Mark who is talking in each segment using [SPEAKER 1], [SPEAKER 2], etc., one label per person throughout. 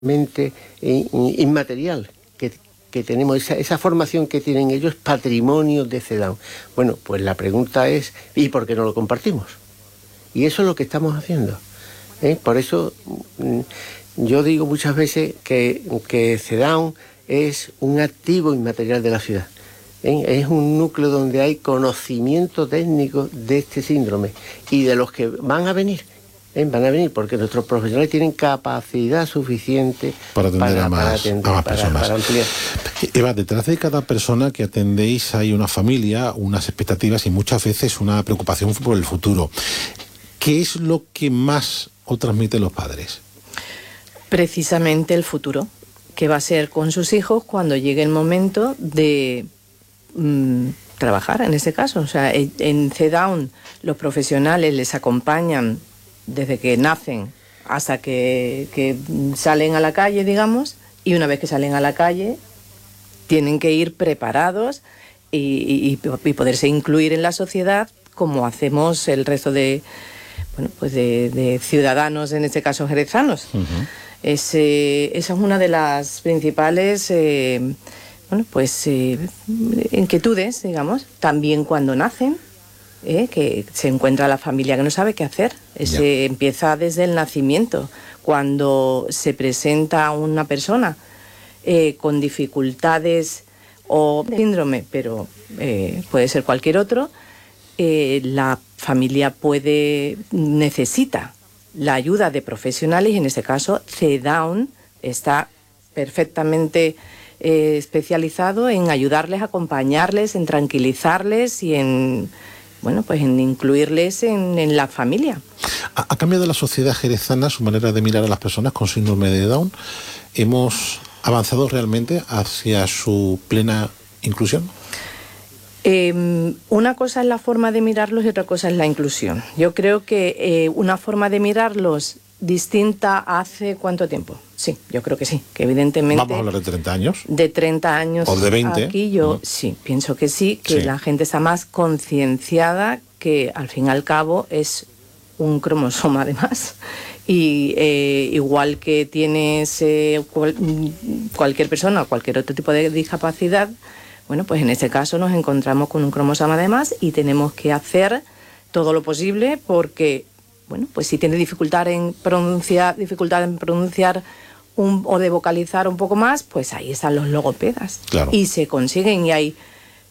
[SPEAKER 1] inmaterial que tenemos, esa formación que tienen ellos, patrimonio de CEDAW. Bueno, pues la pregunta es, ¿y por qué no lo compartimos? Y eso es lo que estamos haciendo. Por eso yo digo muchas veces que CEDAW es un activo inmaterial de la ciudad. Es un núcleo donde hay conocimiento técnico de este síndrome y de los que van a venir. Van a venir porque nuestros profesionales tienen capacidad suficiente
[SPEAKER 2] para atender a más personas.
[SPEAKER 1] Para ampliar.
[SPEAKER 2] Eva, detrás de cada persona que atendéis hay una familia, unas expectativas y muchas veces una preocupación por el futuro. ¿Qué es lo que más os transmiten los padres?
[SPEAKER 3] Precisamente el futuro, que va a ser con sus hijos cuando llegue el momento de trabajar, en este caso. O sea, en CEDAW los profesionales les acompañan desde que nacen hasta que salen a la calle, digamos, y una vez que salen a la calle tienen que ir preparados y poderse incluir en la sociedad como hacemos el resto de ciudadanos, en este caso jerezanos. Uh-huh. Esa es una de las principales inquietudes, digamos, también cuando nacen. Que se encuentra la familia que no sabe qué hacer. Se empieza desde el nacimiento. Cuando se presenta una persona con dificultades o síndrome, pero puede ser cualquier otro, la familia necesita la ayuda de profesionales y en este caso CEDAW está perfectamente especializado en ayudarles, acompañarles, en tranquilizarles y en incluirles en la familia.
[SPEAKER 2] ¿Ha cambiado la sociedad jerezana su manera de mirar a las personas con síndrome de Down? ¿Hemos avanzado realmente hacia su plena inclusión?
[SPEAKER 3] Una cosa es la forma de mirarlos y otra cosa es la inclusión. Yo creo que una forma de mirarlos distinta hace ¿cuánto tiempo? Sí, yo creo que sí, que evidentemente...
[SPEAKER 2] ¿Vamos a hablar de 30 años?
[SPEAKER 3] De 30 años.
[SPEAKER 2] ¿O de 20?
[SPEAKER 3] Aquí yo sí, pienso que sí, que la gente está más concienciada que al fin y al cabo es un cromosoma además. Y igual que tienes cualquier persona o cualquier otro tipo de discapacidad, bueno, pues en este caso nos encontramos con un cromosoma además y tenemos que hacer todo lo posible porque... Bueno, pues si tiene dificultad en pronunciar o de vocalizar un poco más, pues ahí están los logopedas.
[SPEAKER 2] Claro.
[SPEAKER 3] Y se consiguen y hay,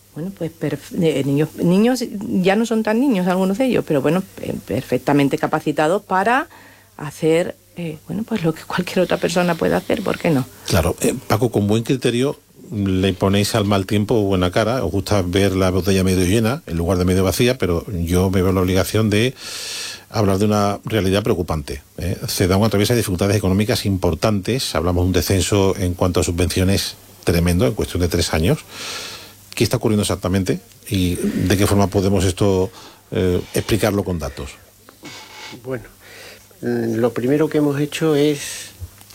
[SPEAKER 3] niños ya no son tan niños algunos de ellos, pero perfectamente capacitados para hacer, lo que cualquier otra persona puede hacer, ¿por qué no?
[SPEAKER 2] Claro, Paco, con buen criterio le ponéis al mal tiempo buena cara, os gusta ver la botella medio llena en lugar de medio vacía, pero yo me veo la obligación de hablar de una realidad preocupante. CEDAW atraviesa dificultades económicas importantes, hablamos de un descenso en cuanto a subvenciones tremendo en cuestión de 3 años. ¿Qué está ocurriendo exactamente y de qué forma podemos esto explicarlo con datos?
[SPEAKER 1] Bueno, lo primero que hemos hecho es...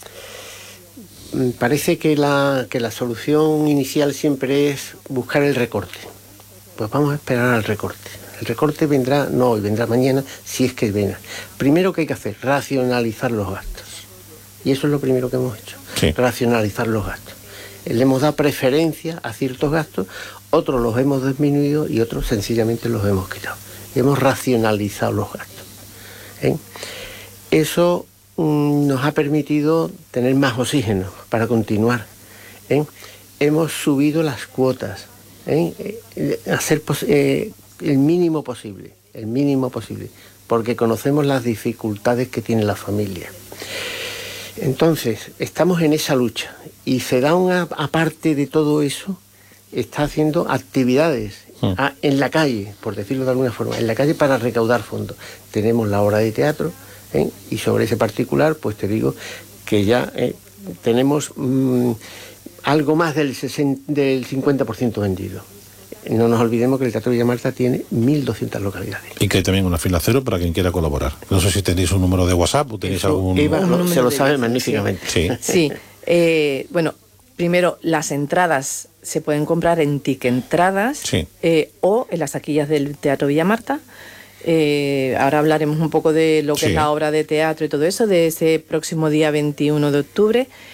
[SPEAKER 1] Parece que la solución inicial siempre es buscar el recorte. Pues vamos a esperar al recorte. El recorte vendrá, no hoy, vendrá mañana, si es que viene. Primero que hay que hacer, racionalizar los gastos. Y eso es lo primero que hemos hecho, racionalizar los gastos. Le hemos dado preferencia a ciertos gastos, otros los hemos disminuido y otros sencillamente los hemos quitado. Y hemos racionalizado los gastos. Eso nos ha permitido tener más oxígeno para continuar. Hemos subido las cuotas, hacer el mínimo posible, porque conocemos las dificultades que tiene la familia. Entonces, estamos en esa lucha y CEDAW, aparte de todo eso, está haciendo actividades en la calle, por decirlo de alguna forma, en la calle para recaudar fondos. Tenemos la obra de teatro, y sobre ese particular, pues te digo que ya tenemos algo más del 50% vendido. No nos olvidemos que el Teatro Villamarta tiene 1.200 localidades.
[SPEAKER 2] Y que hay también una fila cero para quien quiera colaborar. No sé si tenéis un número de WhatsApp o tenéis algún...
[SPEAKER 1] Eva se lo sabe magníficamente.
[SPEAKER 3] Sí. Primero, las entradas se pueden comprar en Tickettradas o en las taquillas del Teatro Villamarta. Ahora hablaremos un poco de lo que es la obra de teatro y todo eso, de ese próximo día 21 de octubre.